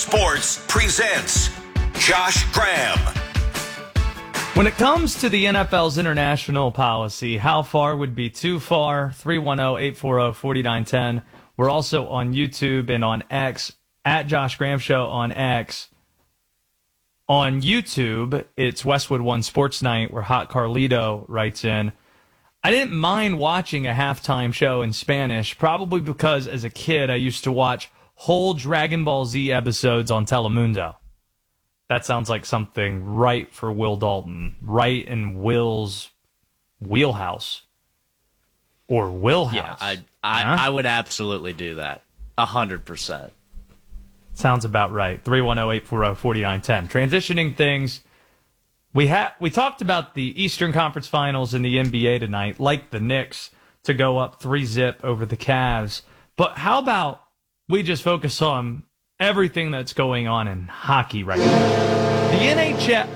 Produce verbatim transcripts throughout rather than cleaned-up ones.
Sports presents Josh Graham. When it comes to the N F L's international policy, how far would be too far? three one zero, eight four zero, four nine one zero. We're also on YouTube and on X, at Josh Graham Show on X. On YouTube, it's Westwood One Sports Night, where Hot Carlito writes in, I didn't mind watching a halftime show in Spanish, probably because as a kid I used to watch whole Dragon Ball Z episodes on Telemundo. That sounds like something right for Will Dalton, right in Will's wheelhouse. Or Willhouse. Yeah, I I, huh? I would absolutely do that. A hundred percent. Sounds about right. three one zero, eight four zero, four nine one zero. Transitioning things, we ha- we talked about the Eastern Conference Finals in the N B A tonight, like the Knicks, to go up three zip over the Cavs. But how about we just focus on everything that's going on in hockey right now? The N H L...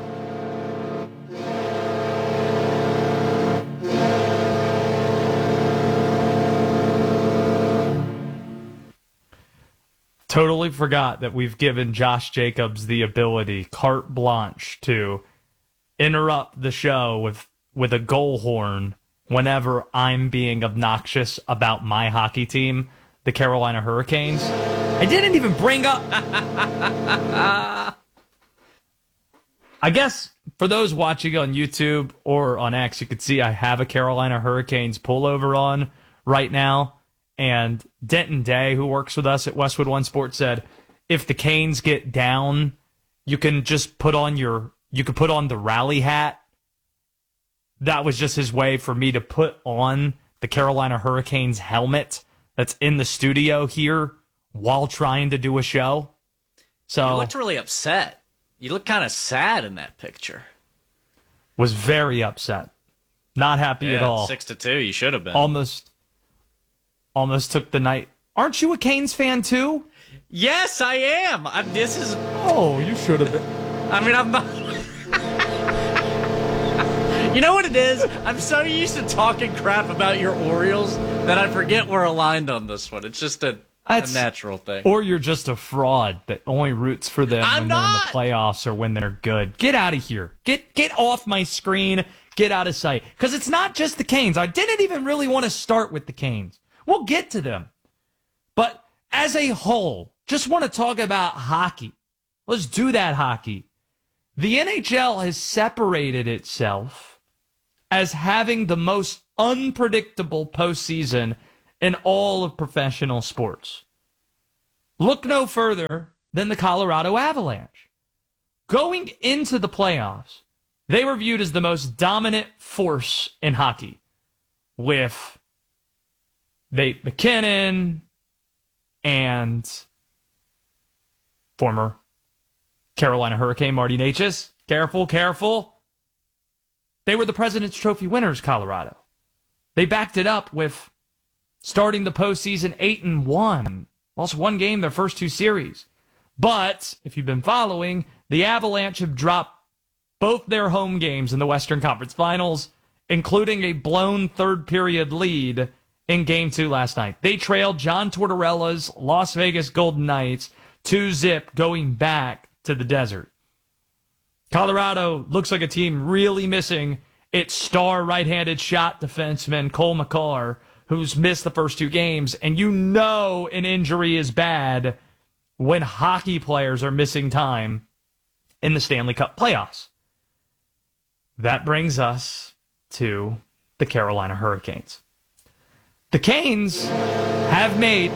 Totally forgot that we've given Josh Jacobs the ability, carte blanche, to interrupt the show with, with a goal horn whenever I'm being obnoxious about my hockey team, the Carolina Hurricanes. I didn't even bring up... I guess for those watching on YouTube or on X, you could see I have a Carolina Hurricanes pullover on right now. And Denton Day, who works with us at Westwood One Sports, said, if the Canes get down, you can just put on your, you could put on the rally hat. That was just his way for me to put on the Carolina Hurricanes helmet that's in the studio here while trying to do a show. So You looked really upset. You look kind of sad in that picture. Was very upset. Not happy Yeah, at all. Six to two, you should have been. Almost. Almost took the night. Aren't you a Canes fan too? Yes, I am. I'm, this is. Oh, you should have been. I mean, I'm not. You know what it is? I'm so used to talking crap about your Orioles that I forget we're aligned on this one. It's just a, a natural thing. Or you're just a fraud that only roots for them I'm when not. they're in the playoffs or when they're good. Get out of here. Get get off my screen. Get out of sight. Because it's not just the Canes. I didn't even really want to start with the Canes. We'll get to them. But as a whole, just want to talk about hockey. Let's do that hockey. The N H L has separated itself as having the most unpredictable postseason in all of professional sports. Look no further than the Colorado Avalanche. Going into the playoffs, they were viewed as the most dominant force in hockey, with Nate McKinnon and former Carolina Hurricane Marty Necas. Careful, careful. They were the President's Trophy winners, Colorado. They backed it up with starting the postseason eight and one. Lost one game their first two series. But, if you've been following, the Avalanche have dropped both their home games in the Western Conference Finals, including a blown third period lead in game two last night. They trailed John Tortorella's Las Vegas Golden Knights two zip going back to the desert. Colorado looks like a team really missing its star right-handed shot defenseman Cole Makar, who's missed the first two games. And you know an injury is bad when hockey players are missing time in the Stanley Cup playoffs. That brings us to the Carolina Hurricanes. The Canes have made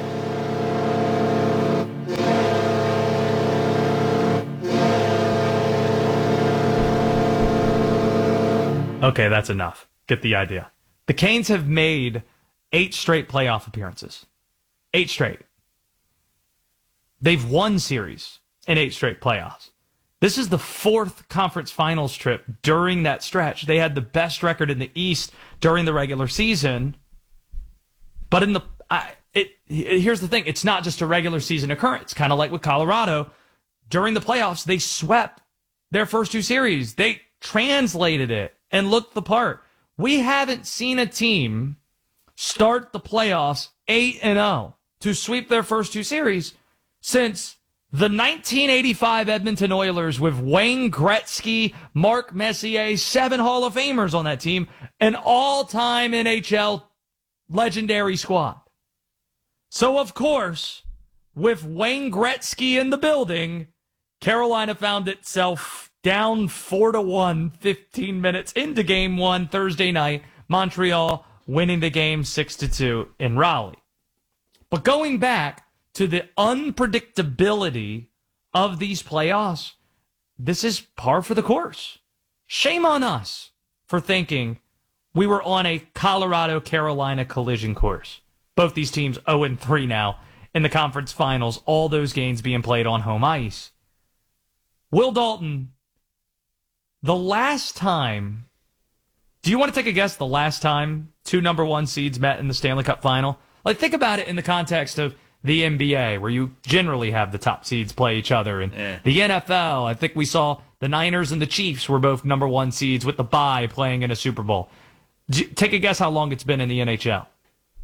Okay, that's enough. Get the idea. The Canes have made eight straight playoff appearances. Eight straight. They've won series in eight straight playoffs. This is the fourth conference finals trip during that stretch. They had the best record in the East during the regular season. But in the I, it, here's the thing. It's not just a regular season occurrence. Kind of like with Colorado. During the playoffs, they swept their first two series. They translated it and looked the part. We haven't seen a team start the playoffs eight and oh to sweep their first two series since The nineteen eighty-five Edmonton Oilers with Wayne Gretzky, Mark Messier, seven Hall of Famers on that team, an all-time N H L legendary squad. So, of course, with Wayne Gretzky in the building, Carolina found itself down four to one, fifteen minutes into game one Thursday night. Montreal winning the game six to two in Raleigh. But going back to the unpredictability of these playoffs, this is par for the course. Shame on us for thinking we were on a Colorado-Carolina collision course. Both these teams oh and three now in the conference finals, all those games being played on home ice. Will Dalton, the last time, do you want to take a guess the last time two number one seeds met in the Stanley Cup final? Like, think about it in the context of the N B A, where you generally have the top seeds play each other. And yeah. The N F L, I think we saw the Niners and the Chiefs were both number one seeds with the bye playing in a Super Bowl. Take a guess how long it's been in the N H L.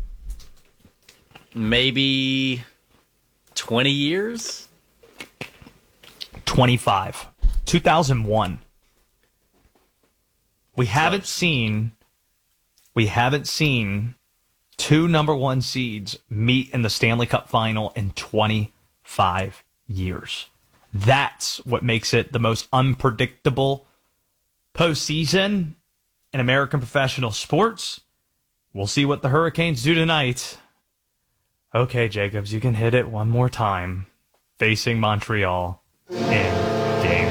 Maybe twenty years? twenty-five. two thousand one. We haven't seen, we haven't seen two number one seeds meet in the Stanley Cup final in twenty-five years. That's what makes it the most unpredictable postseason in American professional sports. We'll see what the Hurricanes do tonight. Okay, Jacobs, you can hit it one more time. Facing Montreal in game.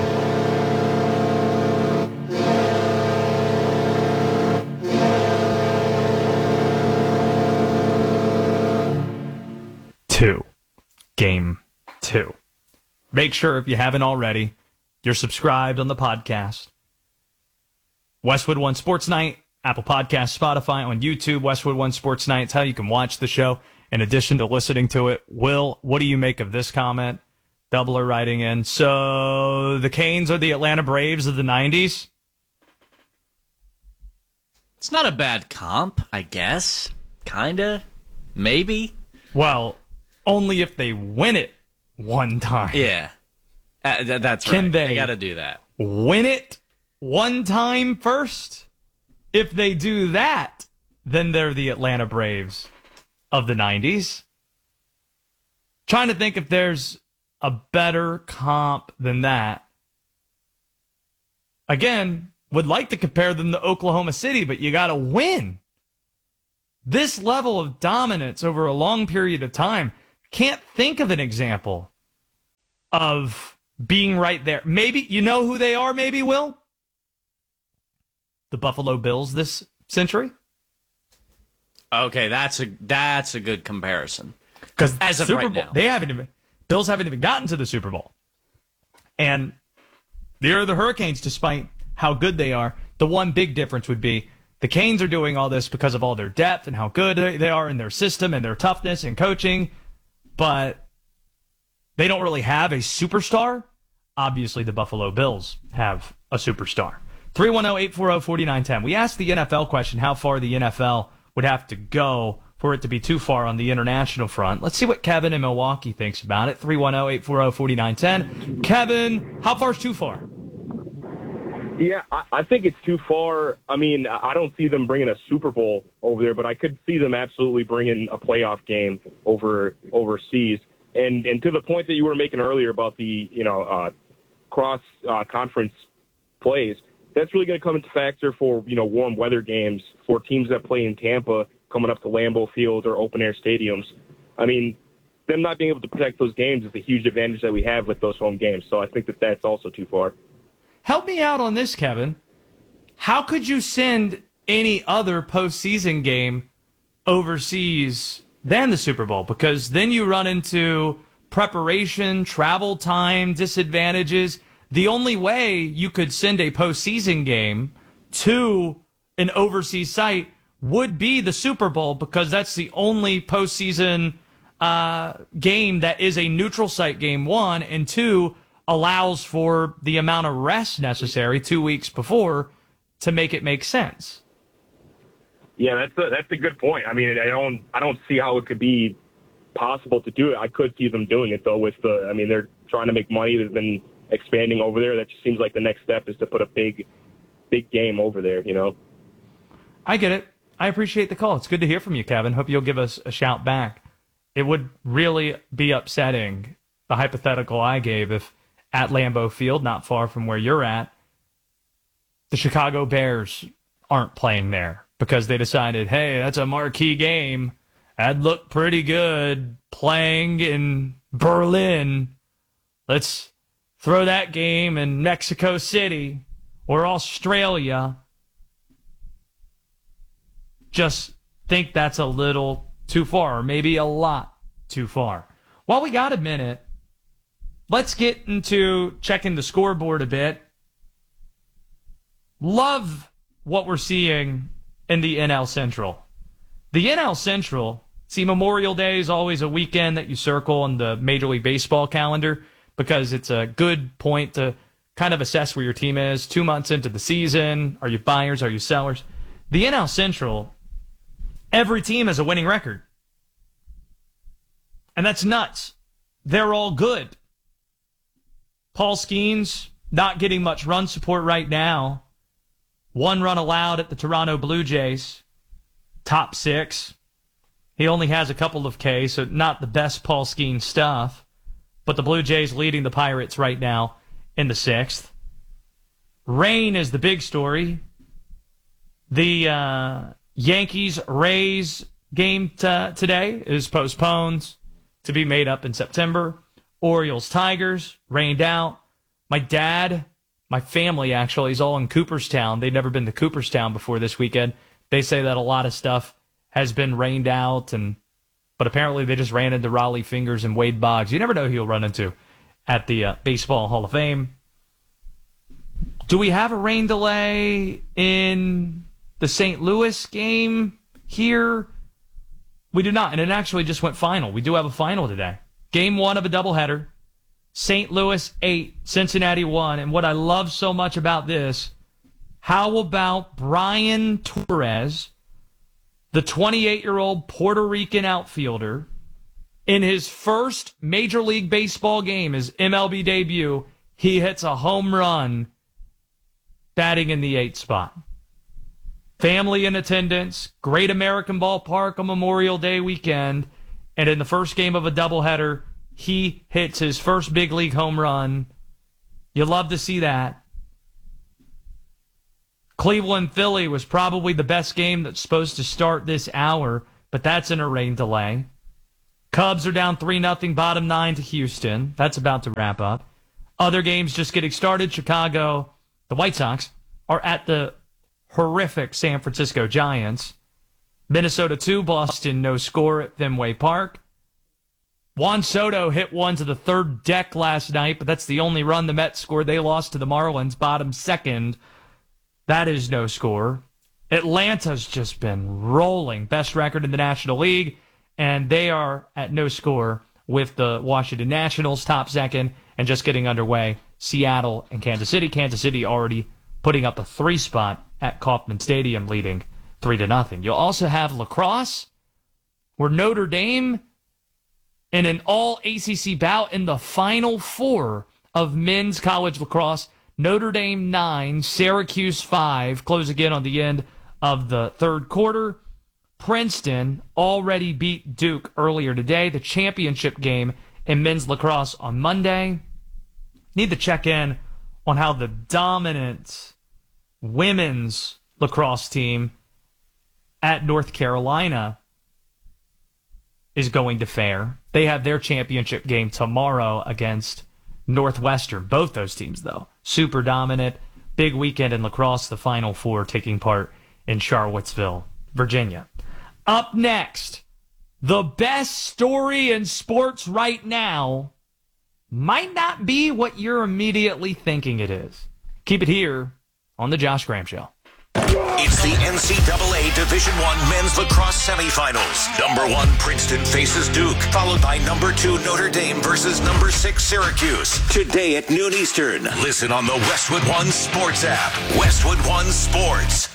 Two. Game two. Make sure, if you haven't already, you're subscribed on the podcast. Westwood One Sports Night, Apple Podcasts, Spotify, on YouTube. Westwood One Sports Night. It's how you can watch the show in addition to listening to it. Will, what do you make of this comment? Doubler writing in. So the Canes are the Atlanta Braves of the nineties? It's not a bad comp, I guess. Kinda. Maybe. Well, only if they win it one time. Yeah. Uh, th- that's Can right. they They gotta do that. Win it one time first? If they do that, then they're the Atlanta Braves of the nineties. Trying to think if there's a better comp than that. Again, would like to compare them to Oklahoma City, but you got to win. This level of dominance over a long period of time, can't think of an example of being right there. Maybe, you know who they are, maybe, Will? The Buffalo Bills this century? Okay, that's a that's a good comparison. Because as of Super right Bowl, now, they haven't even Bills haven't even gotten to the Super Bowl, and they're the Hurricanes. Despite how good they are, the one big difference would be the Canes are doing all this because of all their depth and how good they are in their system and their toughness and coaching, but they don't really have a superstar. Obviously, the Buffalo Bills have a superstar. three one zero, eight four zero, four nine one zero. We asked the N F L question, how far the N F L would have to go for it to be too far on the international front. Let's see what Kevin in Milwaukee thinks about it. three one zero, eight four zero, four nine one zero. Kevin, how far is too far? Yeah, I, I think it's too far. I mean, I don't see them bringing a Super Bowl over there, but I could see them absolutely bringing a playoff game over overseas. And and to the point that you were making earlier about the, you know, uh, cross uh, conference plays, that's really going to come into factor for, you know, warm weather games for teams that play in Tampa coming up to Lambeau Field or open air stadiums. I mean, them not being able to protect those games is a huge advantage that we have with those home games. So I think that that's also too far. Help me out on this, Kevin. How could you send any other postseason game overseas than the Super Bowl? Because then you run into preparation, travel time, disadvantages. The only way you could send a postseason game to an overseas site would be the Super Bowl, because that's the only postseason uh, game that is a neutral site game, one, and two, allows for the amount of rest necessary two weeks before to make it make sense. Yeah, that's a, that's a good point. I mean, I don't I don't see how it could be possible to do it. I could see them doing it though. With the, I mean, they're trying to make money. They've been expanding over there. That just seems like the next step is to put a big, big game over there, you know? I get it. I appreciate the call. It's good to hear from you, Kevin. Hope you'll give us a shout back. It would really be upsetting, the hypothetical I gave, if at Lambeau Field, not far from where you're at, the Chicago Bears aren't playing there because they decided, hey, that's a marquee game. That'd look pretty good playing in Berlin. Let's throw that game in Mexico City or Australia. Just think that's a little too far, or maybe a lot too far. While we got a minute, let's get into checking the scoreboard a bit. Love what we're seeing in the N L Central. The N L Central, see, Memorial Day is always a weekend that you circle on the Major League Baseball calendar because it's a good point to kind of assess where your team is. Two months into the season, are you buyers, are you sellers? The N L Central, every team has a winning record. And that's nuts. They're all good. Paul Skeens not getting much run support right now. One run allowed at the Toronto Blue Jays. Top six. He only has a couple of Ks, so not the best Paul Skeens stuff. But the Blue Jays leading the Pirates right now in the sixth. Rain is the big story. The uh, Yankees-Rays game t- today is postponed to be made up in September. Orioles-Tigers rained out. My dad, my family actually, is all in Cooperstown. They've never been to Cooperstown before this weekend. They say that a lot of stuff has been rained out, and but apparently they just ran into Raleigh Fingers and Wade Boggs. You never know who you'll run into at the uh, Baseball Hall of Fame. Do we have a rain delay in the Saint Louis game here? We do not, and it actually just went final. We do have a final today. Game one of a doubleheader. Saint Louis eight, Cincinnati one. And what I love so much about this, how about Brian Torres, the twenty-eight-year-old Puerto Rican outfielder, in his first Major League Baseball game, his M L B debut, he hits a home run batting in the eighth spot. Family in attendance, Great American Ballpark on Memorial Day weekend, and in the first game of a doubleheader, he hits his first big league home run. You love to see that. Cleveland-Philly was probably the best game that's supposed to start this hour, but that's in a rain delay. Cubs are down three nothing, bottom nine to Houston. That's about to wrap up. Other games just getting started. Chicago, the White Sox, are at the horrific San Francisco Giants. Minnesota two, Boston no score at Fenway Park. Juan Soto hit one to the third deck last night, but that's the only run the Mets scored. They lost to the Marlins, bottom second. That is no score. Atlanta's just been rolling. Best record in the National League, and they are at no score with the Washington Nationals, top second, and just getting underway. Seattle and Kansas City. Kansas City already putting up a three spot at Kauffman Stadium, leading three to nothing. You'll also have lacrosse, where Notre Dame in an all-A C C bout in the Final Four of men's college lacrosse. Notre Dame nine, Syracuse five. Close again on the end of the third quarter. Princeton already beat Duke earlier today. The championship game in men's lacrosse on Monday. Need to check in on how the dominant women's lacrosse team at North Carolina is going to fare. They have their championship game tomorrow against Northwestern. Both those teams, though, super dominant. Big weekend in lacrosse, the Final Four taking part in Charlottesville, Virginia. Up next, the best story in sports right now might not be what you're immediately thinking it is. Keep it here on The Josh Graham Show. It's the N C double A Division One men's lacrosse semifinals. Number one, Princeton faces Duke, followed by number two, Notre Dame versus number six, Syracuse. Today at noon Eastern. Listen on the Westwood One Sports app. Westwood One Sports.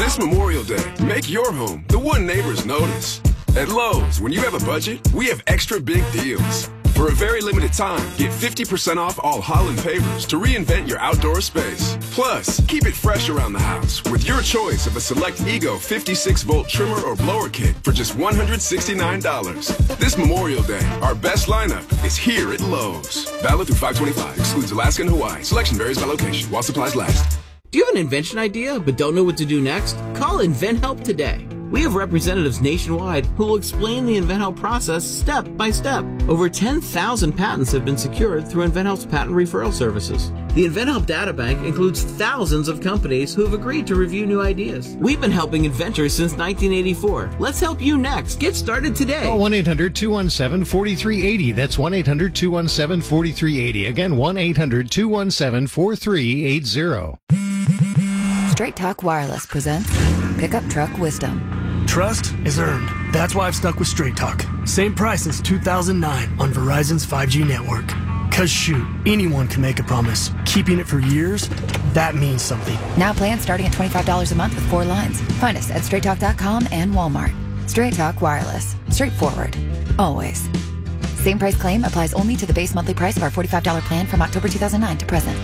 This Memorial Day, make your home the one neighbors notice. At Lowe's, when you have a budget, we have extra big deals. For a very limited time, get fifty percent off all Holland pavers to reinvent your outdoor space. Plus, keep it fresh around the house with your choice of a select Ego fifty-six volt trimmer or blower kit for just one hundred sixty-nine dollars. This Memorial Day, our best lineup is here at Lowe's. Valid through five twenty-five. Excludes Alaska and Hawaii. Selection varies by location while supplies last. Do you have an invention idea but don't know what to do next? Call InventHelp today. We have representatives nationwide who will explain the InventHelp process step by step. Over ten thousand patents have been secured through InventHelp's patent referral services. The InventHelp data bank includes thousands of companies who have agreed to review new ideas. We've been helping inventors since nineteen eighty-four. Let's help you next. Get started today. Call one eight hundred two one seven four three eight zero. That's one eight hundred two one seven four three eight zero. Again, one eight hundred two one seven four three eight zero. Straight Talk Wireless presents Pickup Truck Wisdom. Trust is earned. That's why I've stuck with Straight Talk. Same price since two thousand nine on Verizon's five G network. Cause shoot, anyone can make a promise. Keeping it for years, that means something. Now plans starting at twenty-five dollars a month with four lines. Find us at straight talk dot com and Walmart. Straight Talk Wireless. Straightforward. Always. Same price claim applies only to the base monthly price of our forty-five dollars plan from October two thousand nine to present.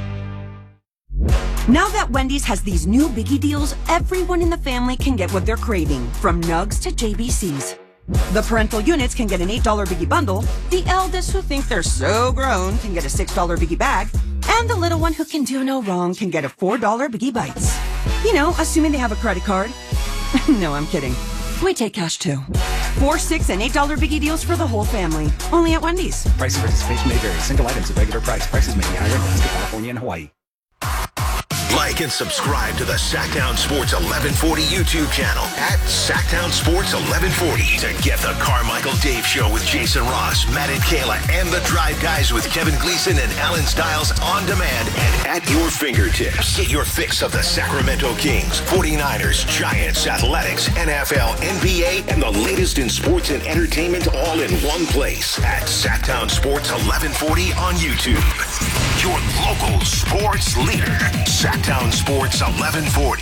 Now that Wendy's has these new biggie deals, everyone in the family can get what they're craving, from nugs to J B Cs. The parental units can get an eight dollar biggie bundle, the eldest who think they're so grown can get a six dollar biggie bag, and the little one who can do no wrong can get a four dollar biggie bites. You know, assuming they have a credit card. No, I'm kidding. We take cash too. Four, six, and eight dollar biggie deals for the whole family. Only at Wendy's. Price and participation may vary. Single items at regular price. Prices may be higher in Alaska, California, and Hawaii. Like and subscribe to the Sacktown Sports eleven forty YouTube channel at Sacktown Sports eleven forty to get the Carmichael Dave Show with Jason Ross, Matt and Kayla, and the Drive Guys with Kevin Gleason and Alan Stiles on demand and at your fingertips. Get your fix of the Sacramento Kings, forty-niners, Giants, Athletics, N F L, N B A, and the latest in sports and entertainment all in one place at Sacktown Sports eleven forty on YouTube. Your local sports leader, Sacktown Sports eleven forty.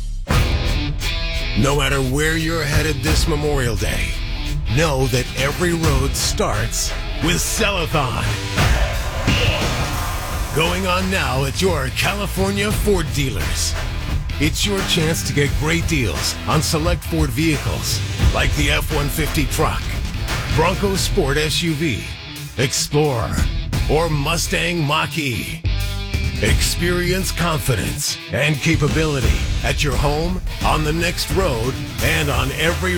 No matter where you're headed this Memorial Day, know that every road starts with Sellathon. Going on now at your California Ford dealers. It's your chance to get great deals on select Ford vehicles like the F one fifty truck, Bronco Sport S U V, Explorer, or Mustang Mach-E. Experience confidence and capability at your home, on the next road, and on every